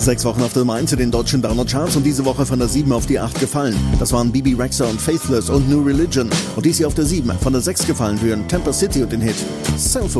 6 Wochen auf der Nummer 1 in den deutschen Download-Charts und diese Woche von der 7 auf die 8 gefallen. Das waren Bebe Rexha und Faithless und New Religion. Und dies hier auf der 7 von der 6 gefallen für Temper City und den Hit Self